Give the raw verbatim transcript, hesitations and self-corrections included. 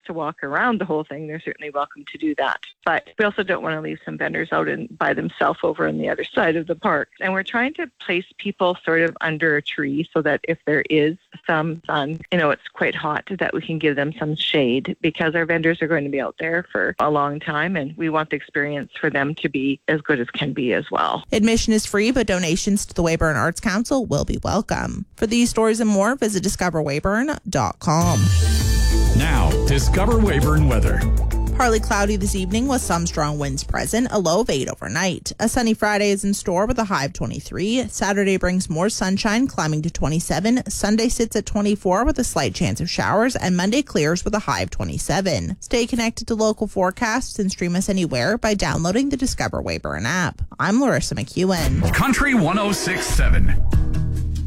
to walk around the whole thing, they're certainly welcome to do that. But we also don't want to leave some vendors out in, by themselves over on the other side of the park. And we're trying to place people sort of under a tree so that if there is some sun, you know, it's quite hot, that we can give them some shade, because our vendors are going to be out there for a long time and we want the experience for them to be as good as can be as well. Admission is free, but donations to the Weyburn Arts Council will be welcome. For these stories and more, visit discover weyburn dot com. Now, Discover Weyburn weather. Partly cloudy this evening with some strong winds present, a low of eight overnight. A sunny Friday is in store with a high of twenty-three. Saturday brings more sunshine, climbing to twenty-seven. Sunday sits at twenty-four with a slight chance of showers, and Monday clears with a high of twenty-seven. Stay connected to local forecasts and stream us anywhere by downloading the Discover Weyburn app. I'm Larissa McEwen. Country one oh six point seven.